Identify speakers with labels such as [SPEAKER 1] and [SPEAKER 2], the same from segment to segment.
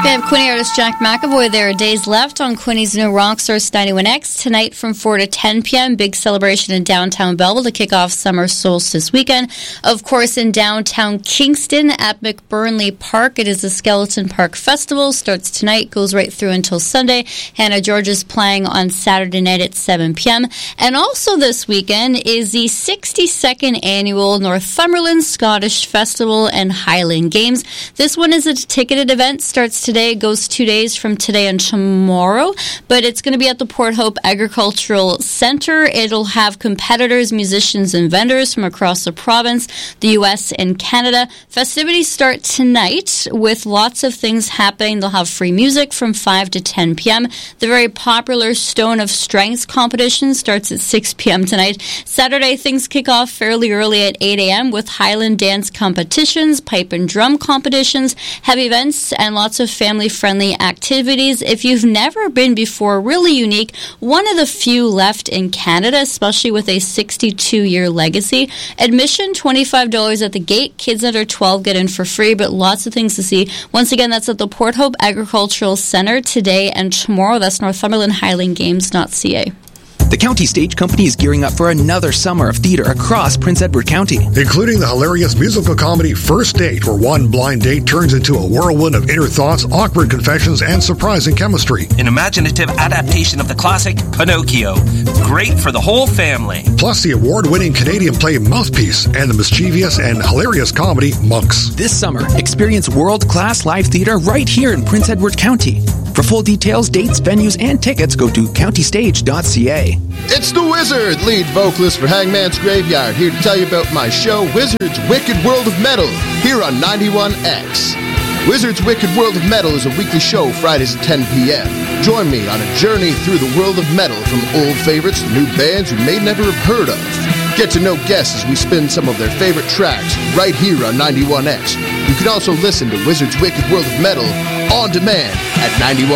[SPEAKER 1] We have Quinny artist Jack McAvoy. There are days left on Quinny's new Rocksource 91X. Tonight from 4 to 10 p.m., big celebration in downtown Belleville to kick off summer solstice weekend. Of course, in downtown Kingston at McBurnley Park, it is the Skeleton Park Festival. Starts tonight, goes right through until Sunday. Hannah George is playing on Saturday night at 7 p.m. And also this weekend is the 62nd annual Northumberland Scottish Festival and Highland Games. This one is a ticketed event, starts today, goes 2 days from today and tomorrow, but it's going to be at the Port Hope Agricultural Centre. It'll have competitors, musicians, and vendors from across the province, the U.S., and Canada. Festivities start tonight with lots of things happening. They'll have free music from 5 to 10 p.m. The very popular Stone of Strength competition starts at 6 p.m. tonight. Saturday, things kick off fairly early at 8 a.m. with Highland dance competitions, pipe and drum competitions, heavy events, and lots of family-friendly activities. If you've never been before, really unique, one of the few left in Canada, especially with a 62-year legacy. Admission, $25 at the gate. Kids under 12 get in for free, but lots of things to see. Once again, that's at the Port Hope Agricultural Centre today and tomorrow. That's NorthumberlandHighlandGames.ca.
[SPEAKER 2] The County Stage Company is gearing up for another summer of theater across Prince Edward County,
[SPEAKER 3] including the hilarious musical comedy First Date, where one blind date turns into a whirlwind of inner thoughts, awkward confessions, and surprising chemistry.
[SPEAKER 4] An imaginative adaptation of the classic Pinocchio. Great for the whole family.
[SPEAKER 3] Plus the award-winning Canadian play Mouthpiece and the mischievous and hilarious comedy Monks.
[SPEAKER 2] This summer, experience world-class live theater right here in Prince Edward County. For full details, dates, venues, and tickets, go to countystage.ca.
[SPEAKER 5] It's the Wizard, lead vocalist for Hangman's Graveyard, here to tell you about my show, Wizard's Wicked World of Metal, here on 91X. Wizard's Wicked World of Metal is a weekly show, Fridays at 10 p.m. Join me on a journey through the world of metal, from old favorites to new bands you may never have heard of. Get to know guests as we spin some of their favorite tracks right here on 91X. You can also listen to Wizard's Wicked World of Metal on demand at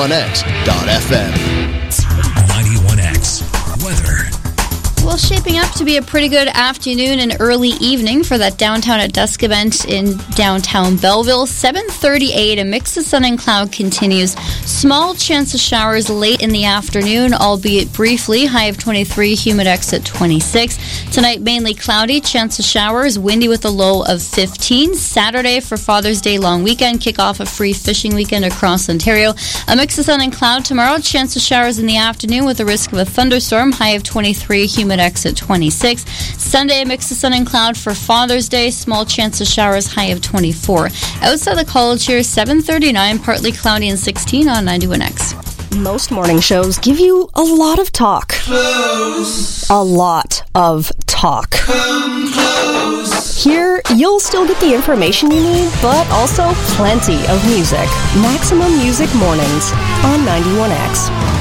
[SPEAKER 5] 91x.fm.
[SPEAKER 6] 91X weather.
[SPEAKER 1] Well, shaping up to be a pretty good afternoon and early evening for that Downtown at Dusk event in downtown Belleville. 7:38, a mix of sun and cloud continues. Small chance of showers late in the afternoon, albeit briefly. High of 23, humidex at 26. Tonight, mainly cloudy, chance of showers, windy with a low of 15. Saturday for Father's Day long weekend, kick off a free fishing weekend across Ontario. A mix of sun and cloud tomorrow, chance of showers in the afternoon with a risk of a thunderstorm. High of 23, humidex at 26. Sunday, a mix of sun and cloud for Father's Day. Small chance of showers, high of 24. Outside the college here, 7:39, partly cloudy and 16 on 91X.
[SPEAKER 7] Most morning shows give you a lot of talk.
[SPEAKER 8] Close.
[SPEAKER 7] A lot of talk.
[SPEAKER 8] Come close.
[SPEAKER 7] Here, you'll still get the information you need, but also plenty of music. Maximum Music Mornings on 91X.